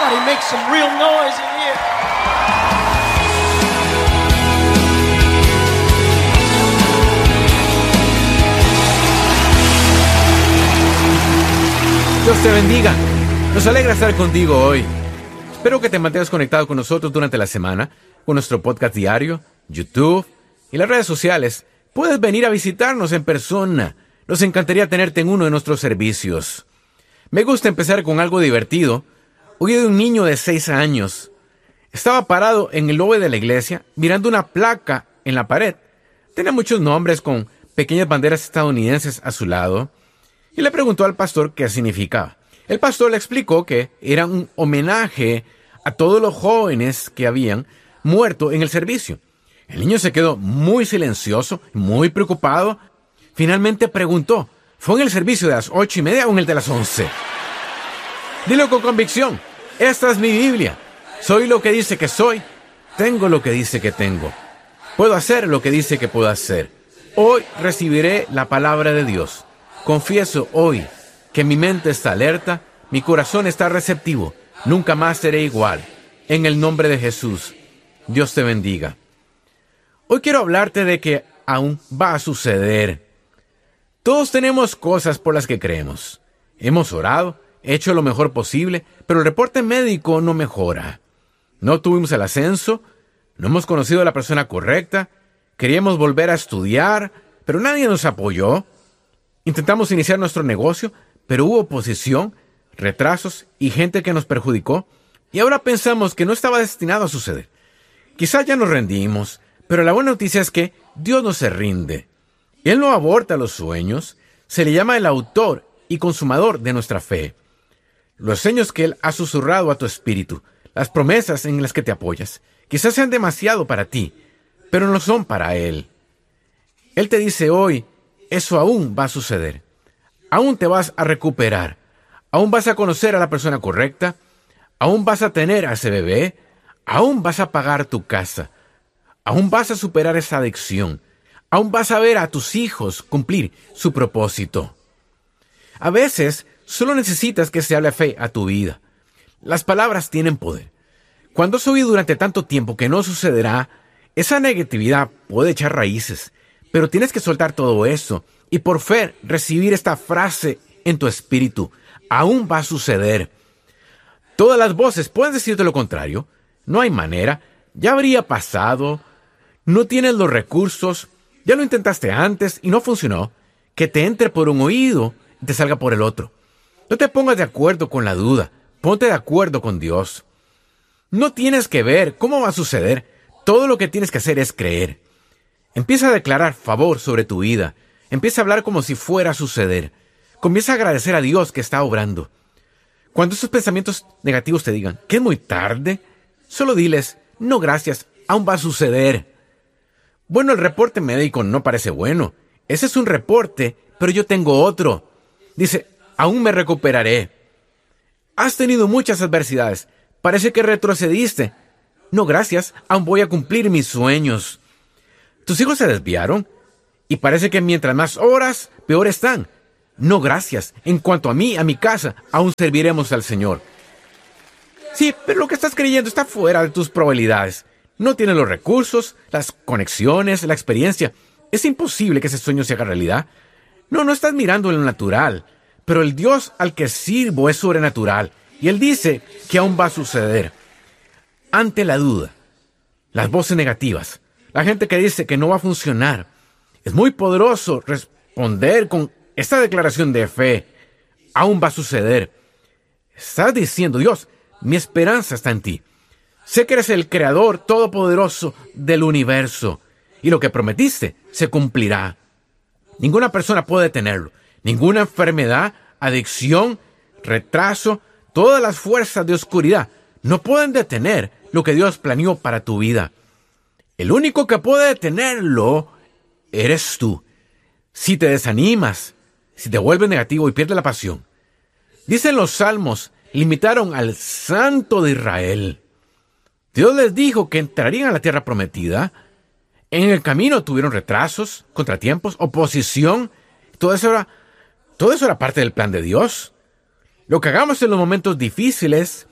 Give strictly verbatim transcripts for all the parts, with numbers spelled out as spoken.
Somebody make some real noise in here. Dios te bendiga. Nos alegra estar contigo hoy. Espero que te mantengas conectado con nosotros durante la semana, con nuestro podcast diario, YouTube y las redes sociales. Puedes venir a visitarnos en persona. Nos encantaría tenerte en uno de nuestros servicios. Me gusta empezar con algo divertido. Oí de un niño de seis años. Estaba parado en el lobby de la iglesia, mirando una placa en la pared. Tenía muchos nombres con pequeñas banderas estadounidenses a su lado. Y le preguntó al pastor qué significaba. El pastor le explicó que era un homenaje a todos los jóvenes que habían muerto en el servicio. El niño se quedó muy silencioso, muy preocupado. Finalmente preguntó, ¿fue en el servicio de las ocho y media o en el de las once? Dilo con convicción, esta es mi Biblia. Soy lo que dice que soy, tengo lo que dice que tengo. Puedo hacer lo que dice que puedo hacer. Hoy recibiré la palabra de Dios. Confieso hoy que mi mente está alerta, mi corazón está receptivo. Nunca más seré igual. En el nombre de Jesús, Dios te bendiga. Hoy quiero hablarte de que aún va a suceder. Todos tenemos cosas por las que creemos. Hemos orado, hecho lo mejor posible, pero el reporte médico no mejora. No tuvimos el ascenso, no hemos conocido a la persona correcta, queríamos volver a estudiar, pero nadie nos apoyó. Intentamos iniciar nuestro negocio, pero hubo oposición, retrasos y gente que nos perjudicó. Y ahora pensamos que no estaba destinado a suceder. Quizás ya nos rendimos, pero la buena noticia es que Dios no se rinde. Él no aborta los sueños, se le llama el autor y consumador de nuestra fe. Los sueños que Él ha susurrado a tu espíritu, las promesas en las que te apoyas, quizás sean demasiado para ti, pero no son para Él. Él te dice hoy, eso aún va a suceder. Aún te vas a recuperar. Aún vas a conocer a la persona correcta. Aún vas a tener a ese bebé. Aún vas a pagar tu casa. Aún vas a superar esa adicción. Aún vas a ver a tus hijos cumplir su propósito. A veces, solo necesitas que se hable fe a tu vida. Las palabras tienen poder. Cuando has oído durante tanto tiempo que no sucederá, esa negatividad puede echar raíces. Pero tienes que soltar todo eso y por fe recibir esta frase en tu espíritu. Aún va a suceder. Todas las voces pueden decirte lo contrario. No hay manera. Ya habría pasado. No tienes los recursos. Ya lo intentaste antes y no funcionó. Que te entre por un oído y te salga por el otro. No te pongas de acuerdo con la duda. Ponte de acuerdo con Dios. No tienes que ver cómo va a suceder. Todo lo que tienes que hacer es creer. Empieza a declarar favor sobre tu vida. Empieza a hablar como si fuera a suceder. Comienza a agradecer a Dios que está obrando. Cuando esos pensamientos negativos te digan que es muy tarde, solo diles, no gracias, aún va a suceder. Bueno, el reporte médico no parece bueno. Ese es un reporte, pero yo tengo otro. Dice, aún me recuperaré. Has tenido muchas adversidades. Parece que retrocediste. No gracias, aún voy a cumplir mis sueños. Tus hijos se desviaron y parece que mientras más horas, peor están. No, gracias. En cuanto a mí, a mi casa, aún serviremos al Señor. Sí, pero lo que estás creyendo está fuera de tus probabilidades. No tienes los recursos, las conexiones, la experiencia. Es imposible que ese sueño se haga realidad. No, no estás mirando en lo natural. Pero el Dios al que sirvo es sobrenatural. Y Él dice que aún va a suceder. Ante la duda, las voces negativas, la gente que dice que no va a funcionar, es muy poderoso responder con esta declaración de fe. Aún va a suceder. Estás diciendo, Dios, mi esperanza está en ti. Sé que eres el creador todopoderoso del universo. Y lo que prometiste se cumplirá. Ninguna persona puede detenerlo. Ninguna enfermedad, adicción, retraso, todas las fuerzas de oscuridad no pueden detener lo que Dios planeó para tu vida. El único que puede detenerlo eres tú. Si te desanimas, si te vuelves negativo y pierdes la pasión. Dicen los salmos, limitaron al Santo de Israel. Dios les dijo que entrarían a la tierra prometida. En el camino tuvieron retrasos, contratiempos, oposición. Todo eso era, todo eso era parte del plan de Dios. Lo que hagamos en los momentos difíciles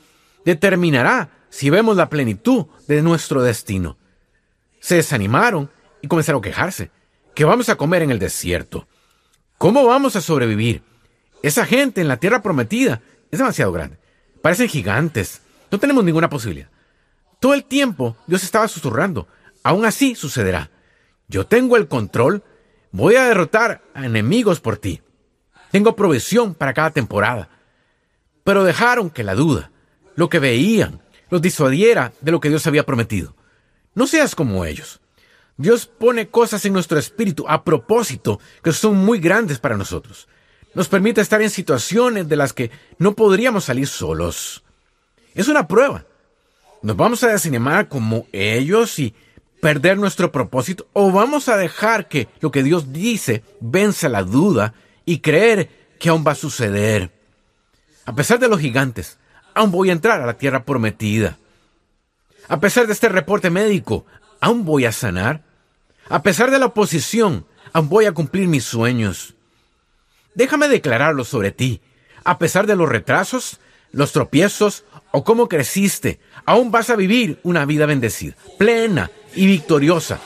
determinará si vemos la plenitud de nuestro destino. Se desanimaron y comenzaron a quejarse. ¿Qué vamos a comer en el desierto? ¿Cómo vamos a sobrevivir? Esa gente en la tierra prometida es demasiado grande. Parecen gigantes. No tenemos ninguna posibilidad. Todo el tiempo Dios estaba susurrando. Aún así sucederá. Yo tengo el control. Voy a derrotar a enemigos por ti. Tengo provisión para cada temporada. Pero dejaron que la duda, lo que veían, los disuadiera de lo que Dios había prometido. No seas como ellos. Dios pone cosas en nuestro espíritu a propósito que son muy grandes para nosotros. Nos permite estar en situaciones de las que no podríamos salir solos. Es una prueba. ¿Nos vamos a desanimar como ellos y perder nuestro propósito? ¿O vamos a dejar que lo que Dios dice venza la duda y creer que aún va a suceder? A pesar de los gigantes, aún voy a entrar a la tierra prometida. A pesar de este reporte médico, aún voy a sanar. A pesar de la oposición, aún voy a cumplir mis sueños. Déjame declararlo sobre ti. A pesar de los retrasos, los tropiezos o cómo creciste, aún vas a vivir una vida bendecida, plena y victoriosa.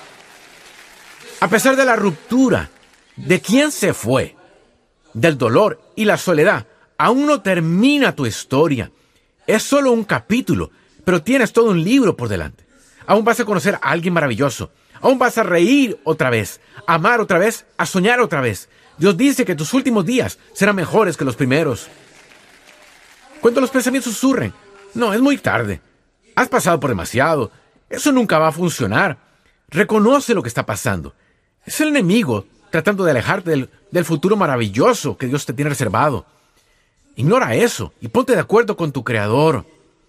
A pesar de la ruptura, de quién se fue, del dolor y la soledad, aún no termina tu historia. Es solo un capítulo, pero tienes todo un libro por delante. Aún vas a conocer a alguien maravilloso. Aún vas a reír otra vez, a amar otra vez, a soñar otra vez. Dios dice que tus últimos días serán mejores que los primeros. Cuando los pensamientos susurren, no, es muy tarde. Has pasado por demasiado. Eso nunca va a funcionar. Reconoce lo que está pasando. Es el enemigo tratando de alejarte del, del futuro maravilloso que Dios te tiene reservado. Ignora eso y ponte de acuerdo con tu Creador.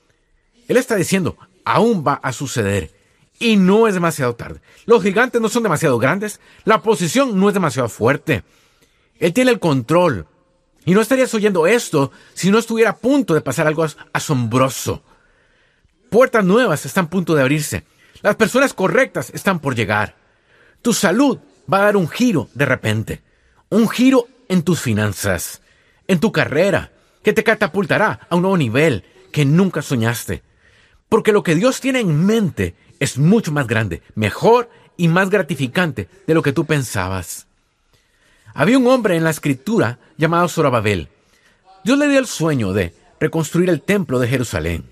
Él está diciendo, aún va a suceder. Y no es demasiado tarde. Los gigantes no son demasiado grandes. La oposición no es demasiado fuerte. Él tiene el control. Y no estarías oyendo esto si no estuviera a punto de pasar algo asombroso. Puertas nuevas están a punto de abrirse. Las personas correctas están por llegar. Tu salud va a dar un giro de repente. Un giro en tus finanzas, en tu carrera, que te catapultará a un nuevo nivel que nunca soñaste. Porque lo que Dios tiene en mente es mucho más grande, mejor y más gratificante de lo que tú pensabas. Había un hombre en la escritura llamado Zorobabel. Dios le dio el sueño de reconstruir el templo de Jerusalén.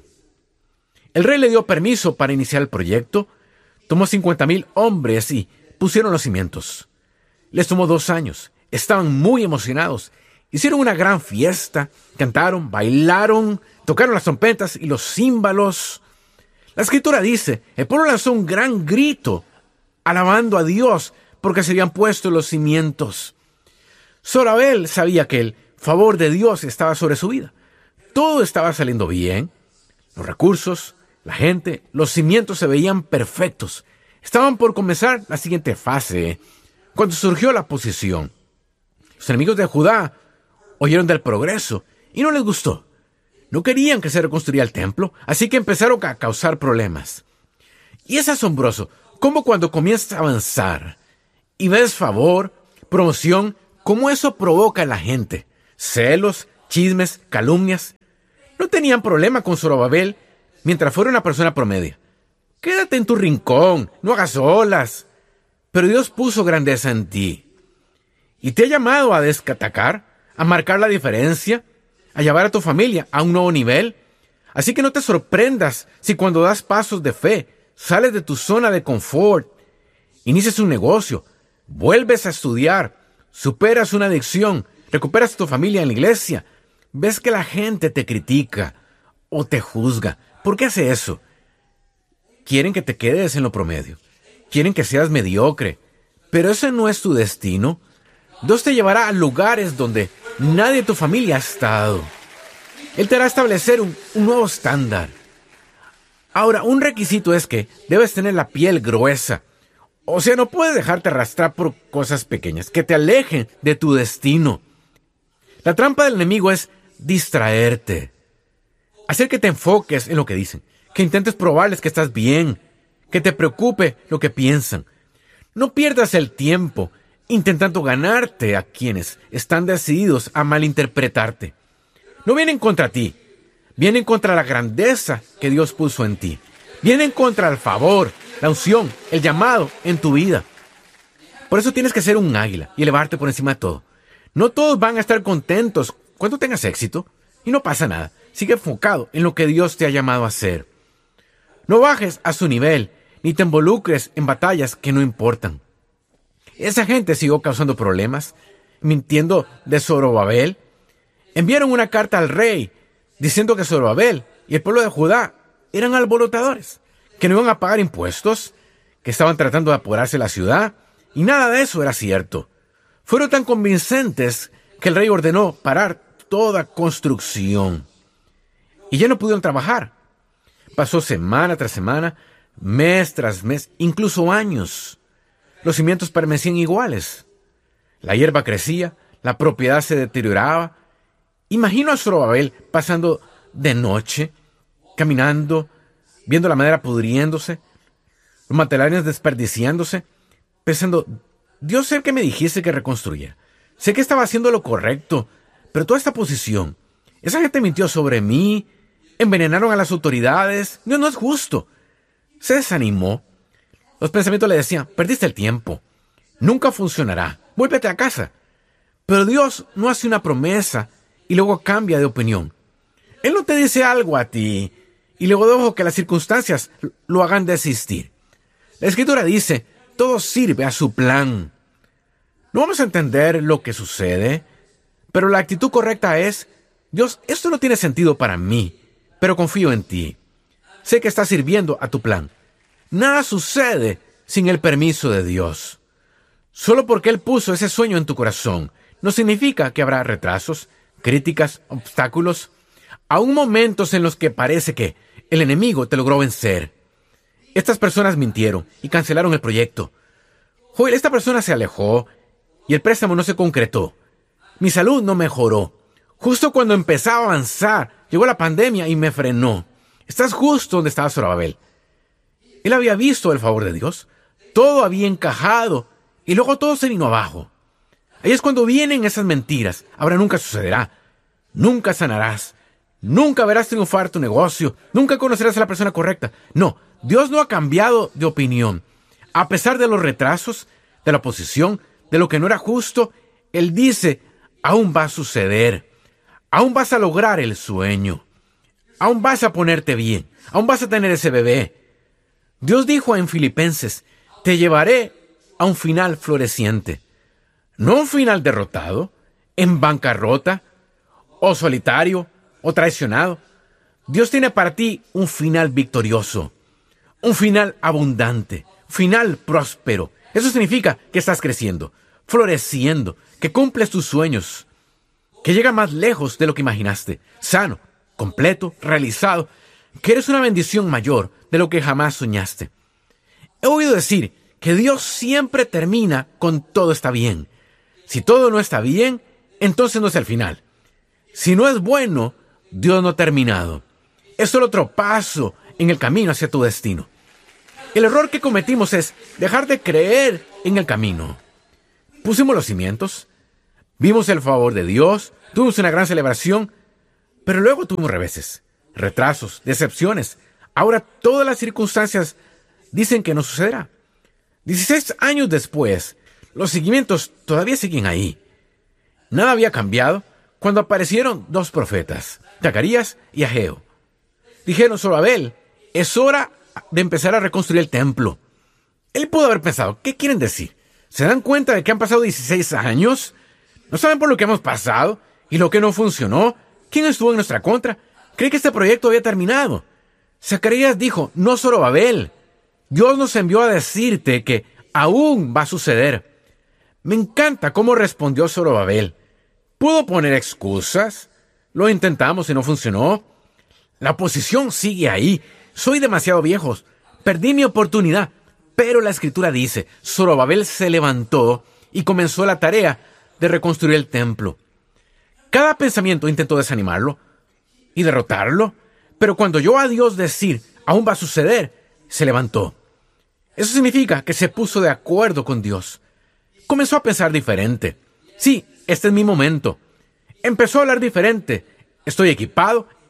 El rey le dio permiso para iniciar el proyecto, tomó cincuenta mil hombres y pusieron los cimientos. Les tomó dos años, estaban muy emocionados, hicieron una gran fiesta, cantaron, bailaron, tocaron las trompetas y los címbalos. La escritura dice, el pueblo lanzó un gran grito, alabando a Dios porque se habían puesto los cimientos. Zorobabel sabía que el favor de Dios estaba sobre su vida. Todo estaba saliendo bien. Los recursos, la gente, los cimientos se veían perfectos. Estaban por comenzar la siguiente fase, cuando surgió la oposición. Los enemigos de Judá oyeron del progreso y no les gustó. No querían que se reconstruyera el templo, así que empezaron a causar problemas. Y es asombroso cómo cuando comienzas a avanzar y ves favor, promoción, cómo eso provoca en la gente. Celos, chismes, calumnias. No tenían problema con Zorobabel mientras fuera una persona promedio. Quédate en tu rincón, no hagas olas. Pero Dios puso grandeza en ti. Y te ha llamado a desatacar, a marcar la diferencia, a llevar a tu familia a un nuevo nivel. Así que no te sorprendas si cuando das pasos de fe, sales de tu zona de confort, inicias un negocio, vuelves a estudiar, superas una adicción, recuperas tu familia en la iglesia, ves que la gente te critica o te juzga. ¿Por qué hace eso? Quieren que te quedes en lo promedio. Quieren que seas mediocre. Pero ese no es tu destino. Dios te llevará a lugares donde nadie de tu familia ha estado. Él te hará establecer un, un nuevo estándar. Ahora, un requisito es que debes tener la piel gruesa. O sea, no puedes dejarte arrastrar por cosas pequeñas que te alejen de tu destino. La trampa del enemigo es distraerte. Hacer que te enfoques en lo que dicen. Que intentes probarles que estás bien. Que te preocupe lo que piensan. No pierdas el tiempo intentando ganarte a quienes están decididos a malinterpretarte. No vienen contra ti. Vienen contra la grandeza que Dios puso en ti. Vienen contra el favor, la unción, el llamado en tu vida. Por eso tienes que ser un águila y elevarte por encima de todo. No todos van a estar contentos cuando tengas éxito. Y no pasa nada. Sigue enfocado en lo que Dios te ha llamado a hacer. No bajes a su nivel, ni te involucres en batallas que no importan. Esa gente siguió causando problemas, mintiendo de Zorobabel. Enviaron una carta al rey diciendo que Zorobabel y el pueblo de Judá eran alborotadores, que no iban a pagar impuestos, que estaban tratando de apoderarse de la ciudad, y nada de eso era cierto. Fueron tan convincentes que el rey ordenó parar toda construcción. Y ya no pudieron trabajar. Pasó semana tras semana, mes tras mes, incluso años. Los cimientos permanecían iguales. La hierba crecía, la propiedad se deterioraba. Imagino a Zorobabel pasando de noche, caminando, viendo la madera pudriéndose, los materiales desperdiciándose, pensando, Dios, sé que me dijiste que reconstruyera. Sé que estaba haciendo lo correcto, pero toda esta posición, esa gente mintió sobre mí, envenenaron a las autoridades. No, no es justo. Se desanimó. Los pensamientos le decían, perdiste el tiempo. Nunca funcionará. Vuélvete a casa. Pero Dios no hace una promesa y luego cambia de opinión. Él no te dice algo a ti y luego deja que las circunstancias lo hagan desistir. La Escritura dice, todo sirve a su plan. No vamos a entender lo que sucede, pero la actitud correcta es, Dios, esto no tiene sentido para mí, pero confío en ti. Sé que estás sirviendo a tu plan. Nada sucede sin el permiso de Dios. Solo porque Él puso ese sueño en tu corazón, no significa que habrá retrasos, críticas, obstáculos, aún momentos en los que parece que el enemigo te logró vencer. Estas personas mintieron y cancelaron el proyecto. Joel, esta persona se alejó y el préstamo no se concretó. Mi salud no mejoró. Justo cuando empezaba a avanzar, llegó la pandemia y me frenó. Estás justo donde estaba Zorobabel. Él había visto el favor de Dios. Todo había encajado y luego todo se vino abajo. Ahí es cuando vienen esas mentiras. Ahora nunca sucederá. Nunca sanarás. Nunca verás triunfar tu negocio. Nunca conocerás a la persona correcta. No, Dios no ha cambiado de opinión. A pesar de los retrasos, de la oposición, de lo que no era justo, Él dice, aún va a suceder. Aún vas a lograr el sueño. Aún vas a ponerte bien. Aún vas a tener ese bebé. Dios dijo en Filipenses, te llevaré a un final floreciente. No un final derrotado, en bancarrota, o solitario, o traicionado. Dios tiene para ti un final victorioso, un final abundante, un final próspero. Eso significa que estás creciendo, floreciendo, que cumples tus sueños, que llegas más lejos de lo que imaginaste, sano, completo, realizado, que eres una bendición mayor de lo que jamás soñaste. He oído decir que Dios siempre termina con todo está bien. Si todo no está bien, entonces no es el final. Si no es bueno, Dios no ha terminado. Es solo otro paso en el camino hacia tu destino. El error que cometimos es dejar de creer en el camino. Pusimos los cimientos, vimos el favor de Dios, tuvimos una gran celebración, pero luego tuvimos reveses, retrasos, decepciones. Ahora todas las circunstancias dicen que no sucederá. dieciséis años después, los seguimientos todavía siguen ahí. Nada había cambiado cuando aparecieron dos profetas, Zacarías y Ageo. Dijeron, Zorobabel, es hora de empezar a reconstruir el templo. Él pudo haber pensado, ¿qué quieren decir? ¿Se dan cuenta de que han pasado dieciséis años? ¿No saben por lo que hemos pasado? ¿Y lo que no funcionó? ¿Quién estuvo en nuestra contra? ¿Cree que este proyecto había terminado? Zacarías dijo, no, Zorobabel. Dios nos envió a decirte que aún va a suceder. Me encanta cómo respondió Zorobabel. ¿Pudo poner excusas? Lo intentamos y no funcionó. La oposición sigue ahí. Soy demasiado viejo. Perdí mi oportunidad. Pero la Escritura dice, Zorobabel se levantó y comenzó la tarea de reconstruir el templo. Cada pensamiento intentó desanimarlo y derrotarlo, pero cuando oyó a Dios decir, aún va a suceder, se levantó. Eso significa que se puso de acuerdo con Dios. Comenzó a pensar diferente. Sí, este es mi momento. Empezó a hablar diferente. Estoy equipado,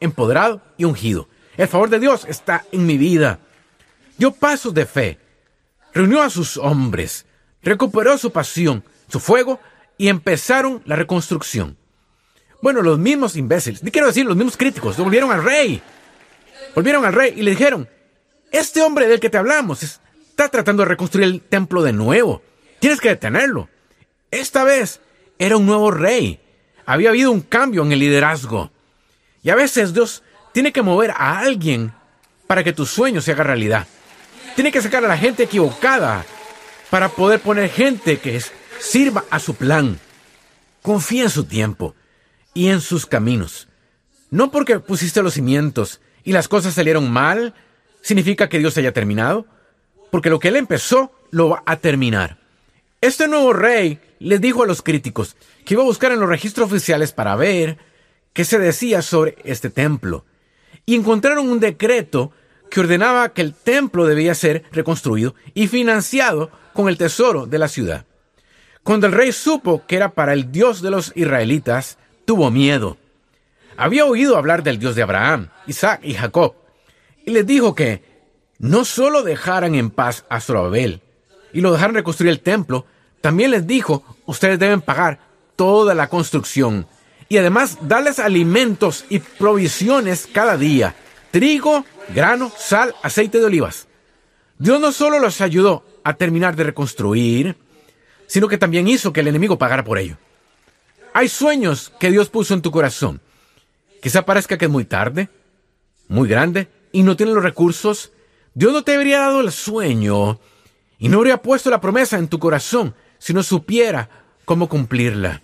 empoderado y ungido. El favor de Dios está en mi vida. Dio pasos de fe. Reunió a sus hombres. Recuperó su pasión, su fuego, y empezaron la reconstrucción. Bueno, los mismos imbéciles, quiero decir, los mismos críticos, volvieron al rey. Volvieron al rey y le dijeron, este hombre del que te hablamos está tratando de reconstruir el templo de nuevo. Tienes que detenerlo. Esta vez era un nuevo rey. Había habido un cambio en el liderazgo. Y a veces Dios tiene que mover a alguien para que tu sueño se haga realidad. Tiene que sacar a la gente equivocada para poder poner gente que es, sirva a su plan. Confía en su tiempo y en sus caminos. No porque pusiste los cimientos y las cosas salieron mal, significa que Dios haya terminado. Porque lo que Él empezó, lo va a terminar. Este nuevo rey les dijo a los críticos que iba a buscar en los registros oficiales para ver qué se decía sobre este templo. Y encontraron un decreto que ordenaba que el templo debía ser reconstruido y financiado con el tesoro de la ciudad. Cuando el rey supo que era para el Dios de los israelitas, tuvo miedo. Había oído hablar del Dios de Abraham, Isaac y Jacob, y les dijo que no solo dejaran en paz a Zorobabel y lo dejaran reconstruir el templo, también les dijo, ustedes deben pagar toda la construcción y además darles alimentos y provisiones cada día, trigo, grano, sal, aceite de olivas. Dios no solo los ayudó a terminar de reconstruir, sino que también hizo que el enemigo pagara por ello. Hay sueños que Dios puso en tu corazón. Quizá parezca que es muy tarde, muy grande, y no tiene los recursos. Dios no te habría dado el sueño y no habría puesto la promesa en tu corazón si no supiera cómo cumplirla.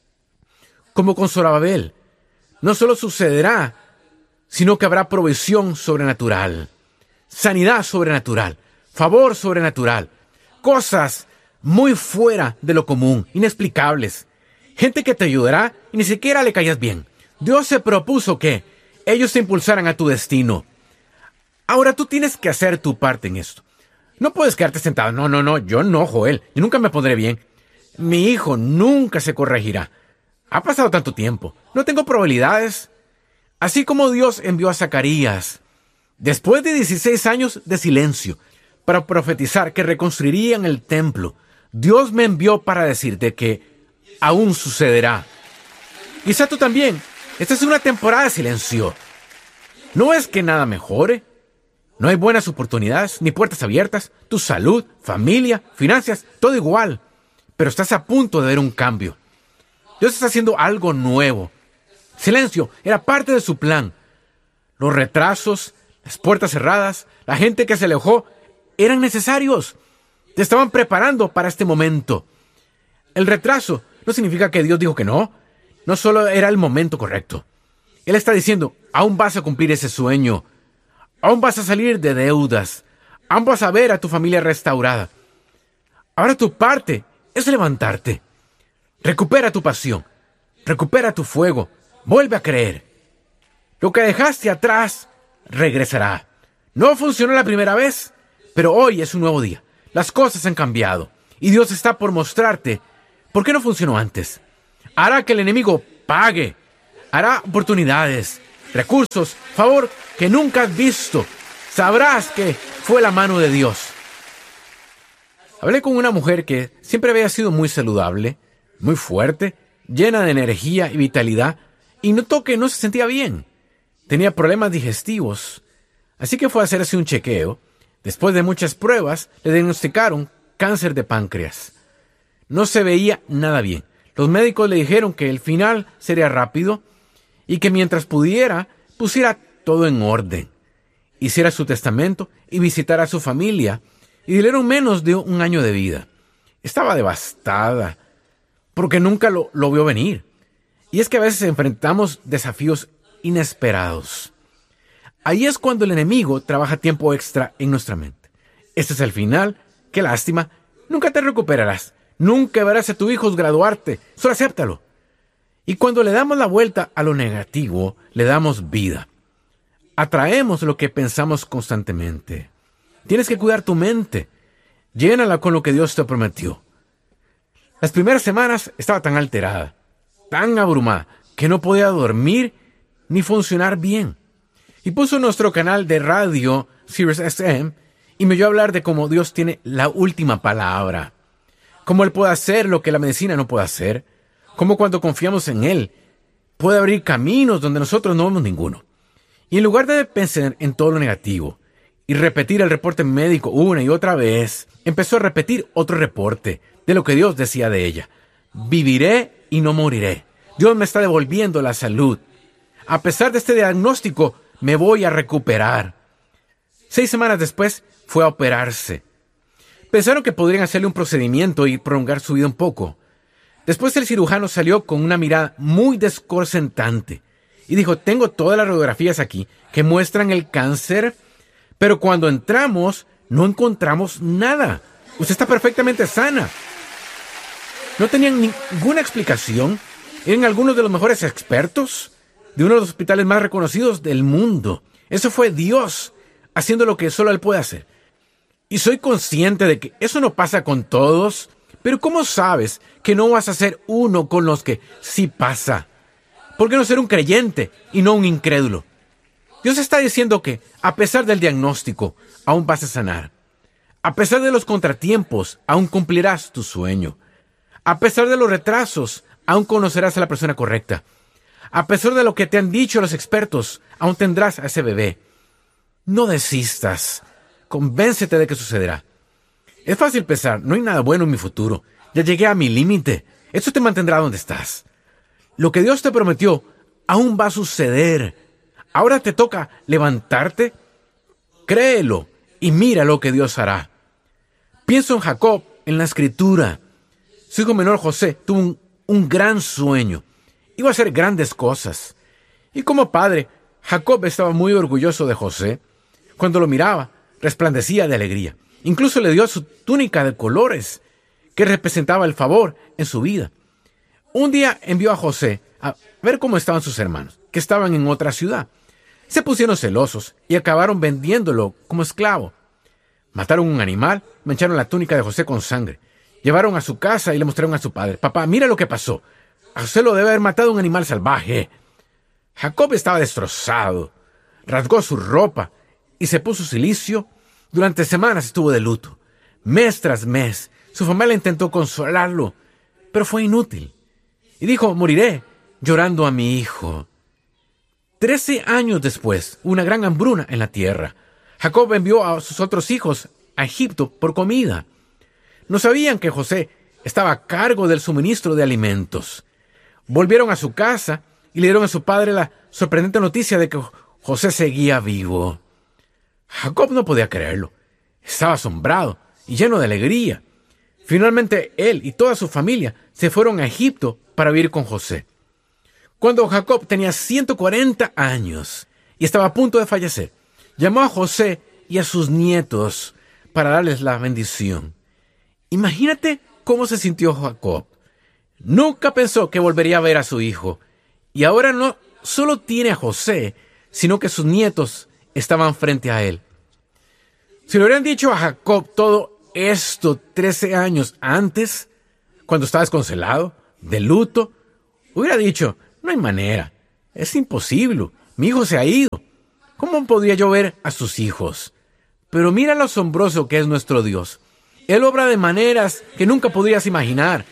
Como con Zorobabel, no solo sucederá, sino que habrá provisión sobrenatural, sanidad sobrenatural, favor sobrenatural, cosas muy fuera de lo común, inexplicables, gente que te ayudará y ni siquiera le callas bien. Dios se propuso que ellos te impulsaran a tu destino. Ahora tú tienes que hacer tu parte en esto. No puedes quedarte sentado. No, no, no, yo no, Joel. Yo nunca me pondré bien. Mi hijo nunca se corregirá. Ha pasado tanto tiempo. No tengo probabilidades. Así como Dios envió a Zacarías, después de dieciséis años de silencio, para profetizar que reconstruirían el templo, Dios me envió para decirte que aún sucederá. Quizá tú también. Esta es una temporada de silencio. ¿No es que nada mejore? No hay buenas oportunidades, ni puertas abiertas. Tu salud, familia, finanzas, todo igual. Pero estás a punto de ver un cambio. Dios está haciendo algo nuevo. Silencio era parte de su plan. Los retrasos, las puertas cerradas, la gente que se alejó, eran necesarios. Te estaban preparando para este momento. El retraso no significa que Dios dijo que no. No solo era el momento correcto. Él está diciendo, aún vas a cumplir ese sueño. Aún vas a salir de deudas. Aún vas a ver a tu familia restaurada. Ahora tu parte es levantarte. Recupera tu pasión. Recupera tu fuego. Vuelve a creer. Lo que dejaste atrás regresará. No funcionó la primera vez, pero hoy es un nuevo día. Las cosas han cambiado. Y Dios está por mostrarte por qué no funcionó antes. Hará que el enemigo pague. Hará oportunidades, recursos, favor que nunca has visto. Sabrás que fue la mano de Dios. Hablé con una mujer que siempre había sido muy saludable, muy fuerte, llena de energía y vitalidad, y notó que no se sentía bien. Tenía problemas digestivos, así que fue a hacerse un chequeo. Después de muchas pruebas, le diagnosticaron cáncer de páncreas. No se veía nada bien. Los médicos le dijeron que el final sería rápido y que mientras pudiera, pusiera todo en orden, hiciera su testamento y visitara a su familia, y le dieron menos de un año de vida. Estaba devastada, porque nunca lo, lo vio venir. Y es que a veces enfrentamos desafíos inesperados. Ahí es cuando el enemigo trabaja tiempo extra en nuestra mente. Este es el final, qué lástima, nunca te recuperarás. Nunca verás a tu hijo graduarte. Solo acéptalo. Y cuando le damos la vuelta a lo negativo, le damos vida. Atraemos lo que pensamos constantemente. Tienes que cuidar tu mente. Llénala con lo que Dios te prometió. Las primeras semanas estaba tan alterada, tan abrumada, que no podía dormir ni funcionar bien. Y puso nuestro canal de radio, Sirius S M, y me oyó hablar de cómo Dios tiene la última palabra. Cómo Él puede hacer lo que la medicina no puede hacer. Cómo cuando confiamos en Él, puede abrir caminos donde nosotros no vemos ninguno. Y en lugar de pensar en todo lo negativo y repetir el reporte médico una y otra vez, empezó a repetir otro reporte de lo que Dios decía de ella. Viviré y no moriré. Dios me está devolviendo la salud. A pesar de este diagnóstico, me voy a recuperar. Seis semanas después, fue a operarse. Pensaron que podrían hacerle un procedimiento y prolongar su vida un poco. Después el cirujano salió con una mirada muy desconcertante y dijo, tengo todas las radiografías aquí que muestran el cáncer, pero cuando entramos no encontramos nada. Usted está perfectamente sana. No tenían ninguna explicación. Eran algunos de los mejores expertos de uno de los hospitales más reconocidos del mundo. Eso fue Dios haciendo lo que solo Él puede hacer. Y soy consciente de que eso no pasa con todos, pero ¿cómo sabes que no vas a ser uno con los que sí pasa? ¿Por qué no ser un creyente y no un incrédulo? Dios está diciendo que, a pesar del diagnóstico, aún vas a sanar. A pesar de los contratiempos, aún cumplirás tu sueño. A pesar de los retrasos, aún conocerás a la persona correcta. A pesar de lo que te han dicho los expertos, aún tendrás a ese bebé. No desistas. Convéncete de que sucederá. Es fácil pensar, no hay nada bueno en mi futuro. Ya llegué a mi límite. Esto te mantendrá donde estás. Lo que Dios te prometió aún va a suceder. Ahora te toca levantarte. Créelo y mira lo que Dios hará. Pienso en Jacob, en la Escritura. Su hijo menor José tuvo un, un gran sueño. Iba a hacer grandes cosas. Y como padre, Jacob estaba muy orgulloso de José. Cuando lo miraba, resplandecía de alegría. Incluso le dio su túnica de colores, que representaba el favor en su vida. Un día envió a José a ver cómo estaban sus hermanos, que estaban en otra ciudad. Se pusieron celosos y acabaron vendiéndolo como esclavo. Mataron un animal, mancharon la túnica de José con sangre. Llevaron a su casa y le mostraron a su padre. Papá, mira lo que pasó. A José lo debe haber matado un animal salvaje. Jacob estaba destrozado. Rasgó su ropa y se puso cilicio. Durante semanas estuvo de luto. Mes tras mes, su familia intentó consolarlo, pero fue inútil. Y dijo, moriré llorando a mi hijo. Trece años después, una gran hambruna en la tierra. Jacob envió a sus otros hijos a Egipto por comida. No sabían que José estaba a cargo del suministro de alimentos. Volvieron a su casa y le dieron a su padre la sorprendente noticia de que José seguía vivo. Jacob no podía creerlo. Estaba asombrado y lleno de alegría. Finalmente, él y toda su familia se fueron a Egipto para vivir con José. Cuando Jacob tenía ciento cuarenta años y estaba a punto de fallecer, llamó a José y a sus nietos para darles la bendición. Imagínate cómo se sintió Jacob. Nunca pensó que volvería a ver a su hijo. Y ahora no solo tiene a José, sino que sus nietos estaban frente a él. Si le hubieran dicho a Jacob todo esto trece años antes, cuando estaba desconsolado, de luto, hubiera dicho, no hay manera, es imposible, mi hijo se ha ido. ¿Cómo podría yo ver a sus hijos? Pero mira lo asombroso que es nuestro Dios. Él obra de maneras que nunca podrías imaginar.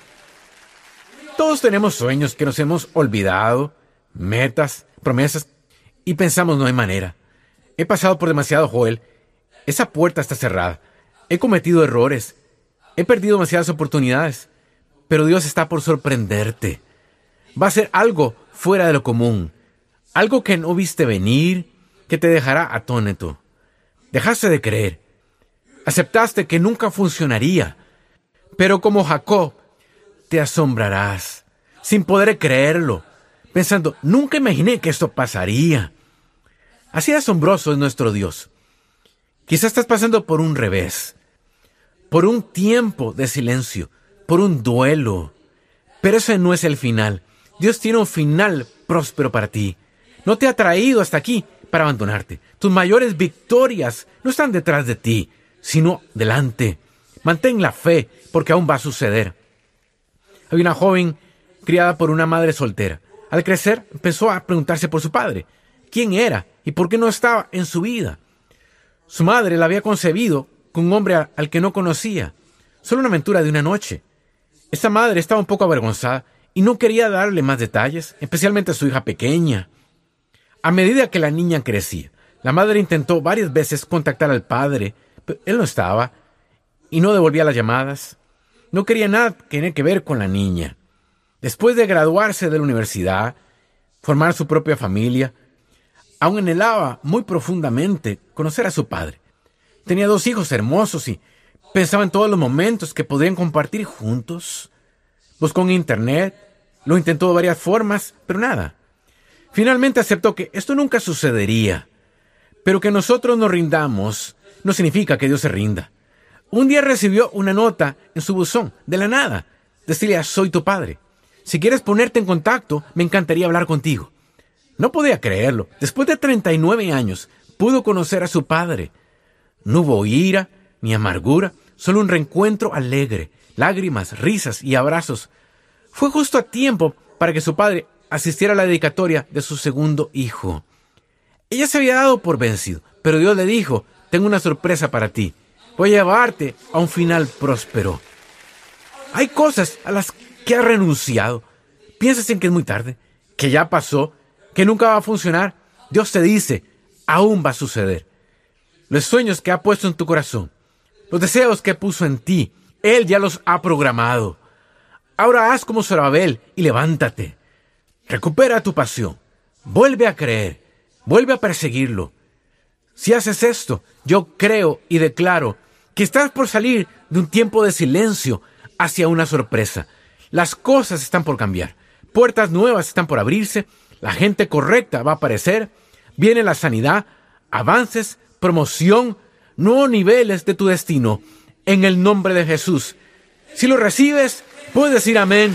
Todos tenemos sueños que nos hemos olvidado, metas, promesas, y pensamos no hay manera. He pasado por demasiado, Joel. Esa puerta está cerrada. He cometido errores. He perdido demasiadas oportunidades. Pero Dios está por sorprenderte. Va a ser algo fuera de lo común. Algo que no viste venir, que te dejará atónito. Dejaste de creer. Aceptaste que nunca funcionaría. Pero como Jacob, te asombrarás, sin poder creerlo, pensando, nunca imaginé que esto pasaría. Así de asombroso es nuestro Dios. Quizás estás pasando por un revés, por un tiempo de silencio, por un duelo. Pero ese no es el final. Dios tiene un final próspero para ti. No te ha traído hasta aquí para abandonarte. Tus mayores victorias no están detrás de ti, sino delante. Mantén la fe, porque aún va a suceder. Había una joven criada por una madre soltera. Al crecer, empezó a preguntarse por su padre, quién era y por qué no estaba en su vida. Su madre la había concebido con un hombre al que no conocía, solo una aventura de una noche. Esta madre estaba un poco avergonzada y no quería darle más detalles, especialmente a su hija pequeña. A medida que la niña crecía, la madre intentó varias veces contactar al padre, pero él no estaba y no devolvía las llamadas. No quería nada tener que ver con la niña. Después de graduarse de la universidad, formar su propia familia, aún anhelaba muy profundamente conocer a su padre. Tenía dos hijos hermosos y pensaba en todos los momentos que podrían compartir juntos. Buscó en internet, lo intentó de varias formas, pero nada. Finalmente aceptó que esto nunca sucedería. Pero que nosotros nos rindamos no significa que Dios se rinda. Un día recibió una nota en su buzón, de la nada. Decía, soy tu padre. Si quieres ponerte en contacto, me encantaría hablar contigo. No podía creerlo. Después de treinta y nueve años, pudo conocer a su padre. No hubo ira ni amargura, solo un reencuentro alegre, lágrimas, risas y abrazos. Fue justo a tiempo para que su padre asistiera a la dedicatoria de su segundo hijo. Ella se había dado por vencido, pero Dios le dijo, tengo una sorpresa para ti. Voy a llevarte a un final próspero. Hay cosas a las que has renunciado. Piensas en que es muy tarde, que ya pasó, que nunca va a funcionar. Dios te dice, aún va a suceder. Los sueños que ha puesto en tu corazón, los deseos que puso en ti, Él ya los ha programado. Ahora haz como Zorobabel y levántate. Recupera tu pasión. Vuelve a creer. Vuelve a perseguirlo. Si haces esto, yo creo y declaro que estás por salir de un tiempo de silencio hacia una sorpresa. Las cosas están por cambiar. Puertas nuevas están por abrirse. La gente correcta va a aparecer. Viene la sanidad, avances, promoción, nuevos niveles de tu destino. En el nombre de Jesús. Si lo recibes, puedes decir amén.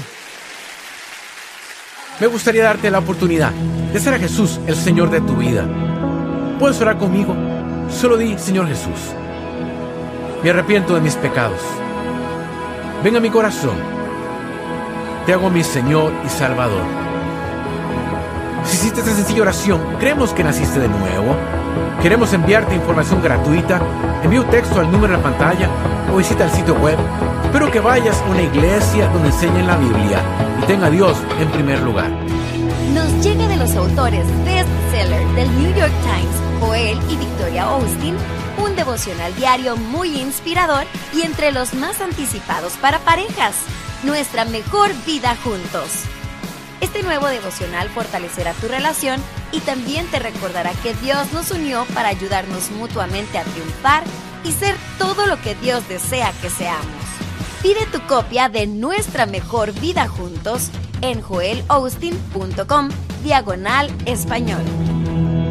Me gustaría darte la oportunidad de ser a Jesús el Señor de tu vida. ¿Puedes orar conmigo? Solo di, Señor Jesús, me arrepiento de mis pecados. Ven a mi corazón. Te hago mi Señor y Salvador. Si hiciste esta sencilla oración, creemos que naciste de nuevo. Queremos enviarte información gratuita. Envía un texto al número en la pantalla o visita el sitio web. Espero que vayas a una iglesia donde enseñen la Biblia y tenga a Dios en primer lugar. Nos llega de los autores bestseller del New York Times, Joel y Victoria Austin, un devocional diario muy inspirador y entre los más anticipados para parejas. Nuestra mejor vida juntos. Este nuevo devocional fortalecerá tu relación y también te recordará que Dios nos unió para ayudarnos mutuamente a triunfar y ser todo lo que Dios desea que seamos. Pide tu copia de Nuestra Mejor Vida Juntos en joel austin punto com diagonal español.